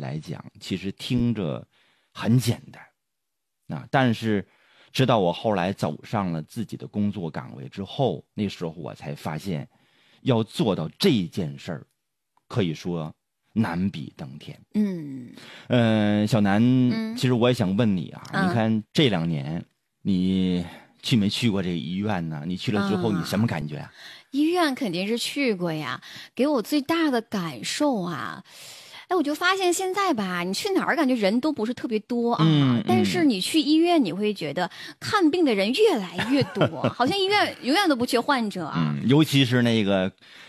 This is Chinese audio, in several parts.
来讲，其实听着很简单啊，但是直到我后来走上了自己的工作岗位之后，那时候我才发现，要做到这件事儿，可以说难比登天。小南，其实我也想问你啊，你看这2年你去没去过这个医院呢？你去了之后你什么感觉啊？ 医院肯定是去过呀，给我最大的感受啊，我就发现现在吧，你去哪儿感觉人都不是特别多啊，但是你去医院，你会觉得看病的人越来越多，好像医院永远都不缺患者啊。 尤其是那个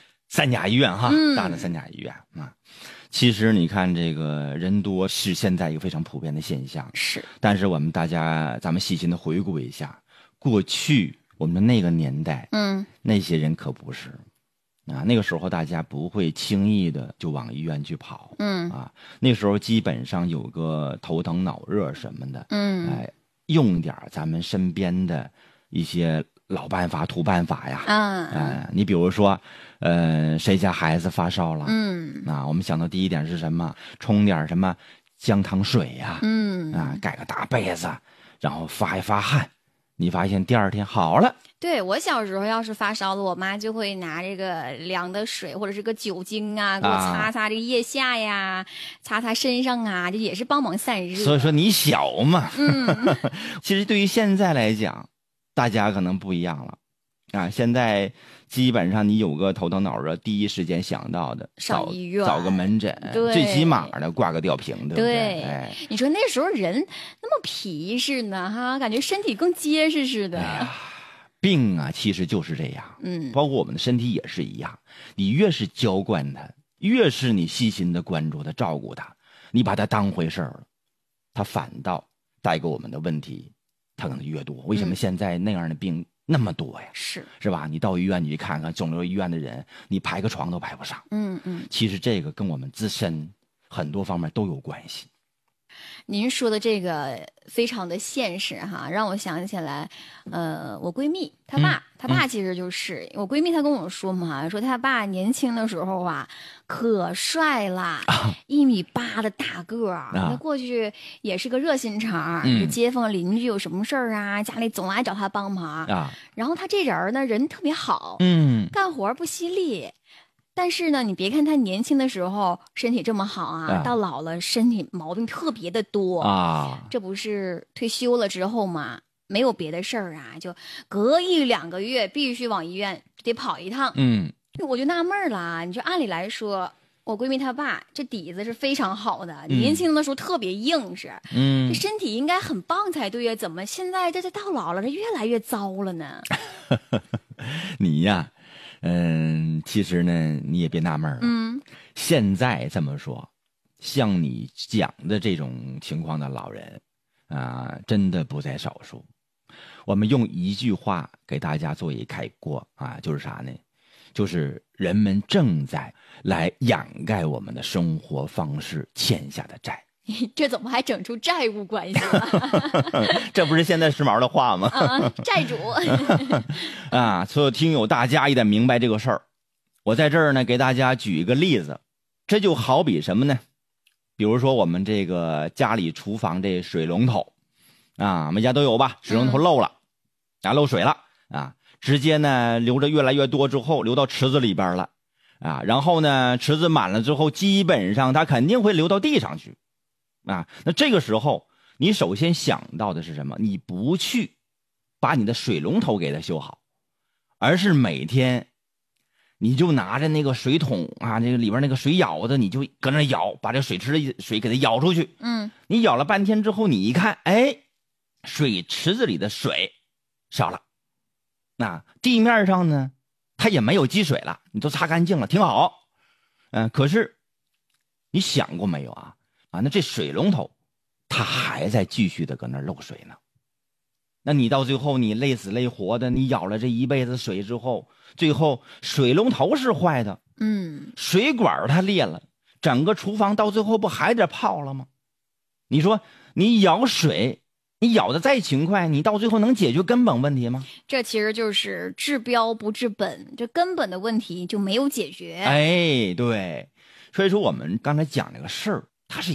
3甲医院哈，大的3甲医院啊。其实你看这个人多是现在一个非常普遍的现象， 是。 但是咱们细心的回顾一下，过去我们的那个年代，那些人可不是啊，那个时候大家不会轻易的就往医院去跑，那时候基本上有个头疼脑热什么的，用点咱们身边的一些老办法土办法呀，你比如说，谁家孩子发烧了，我们想到第一点是什么？冲点什么姜汤水呀，盖个大被子，然后发一发汗。你发现第2天好了。 对，我小时候要是发烧了，我妈就会拿这个凉的水或者是个酒精啊，给我擦擦这个腋下呀，擦擦身上啊，就也是帮忙散热。 所以说你小嘛，其实对于现在来讲，大家可能不一样了啊。现在基本上你有个头疼脑热，第一时间想到的上医院找个门诊，最起码的挂个吊瓶，对不对？ 你说那时候人那么皮实呢，哈，感觉身体更结实似的。 病啊，其实就是这样，包括我们的身体也是一样。你越是娇惯它，越是你细心的关注它、照顾它，你把它当回事儿了，它反倒带给我们的问题，它可能越多。为什么现在那样的病那么多呀？是吧？你到医院你去看看，肿瘤医院的人，你排个床都排不上。其实这个跟我们自身很多方面都有关系。 您说的这个非常的现实哈，让我想起来，我闺蜜她爸其实就是我闺蜜，她跟我说嘛，说她爸年轻的时候啊，可帅啦，1.8米的大个儿，他过去也是个热心肠，街坊邻居有什么事儿啊，家里总来找他帮忙然后他这人呢，人特别好，干活不犀利。但是呢，你别看他年轻的时候身体这么好啊，到老了身体毛病特别的多这不是退休了之后嘛，没有别的事儿啊，就隔1-2个月必须往医院得跑一趟。我就纳闷了，你说按理来说，我闺蜜她爸这底子是非常好的，年轻的时候特别硬实，这身体应该很棒才对呀，怎么现在这到老了这越来越糟了呢？ 你呀。其实呢，你也别纳闷了。现在这么说，像你讲的这种情况的老人啊，真的不在少数。我们用一句话给大家做一概括啊，就是啥呢？就是人们正在来掩盖我们的生活方式欠下的债。 这怎么还整出债务关系了？ 这不是现在时髦的话吗？ 债主所有听友大家也得明白这个事儿。我在这儿呢，给大家举一个例子，这就好比什么呢？比如说我们这个家里厨房这水龙头每家都有吧？水龙头漏了漏水了直接呢流着越来越多之后流到池子里边了然后呢池子满了之后，基本上它肯定会流到地上去。那这个时候你首先想到的是什么？你不去把你的水龙头给它修好，而是每天你就拿着那个水桶这个里边那个水舀子，你就搁那舀，把这水池的水给它舀出去。你舀了半天之后，你一看，水池子里的水少了，地面上呢它也没有积水了，你都擦干净了，挺好。可是你想过没有那这水龙头它还在继续的搁那漏水呢。那你到最后你累死累活的，你舀了这一辈子水之后，最后水龙头是坏的，水管它裂了，整个厨房到最后不还得泡了吗？你说你舀水，你舀的再勤快，你到最后能解决根本问题吗？ 这其实就是治标不治本，这根本的问题就没有解决。 对，所以说我们刚才讲这个事儿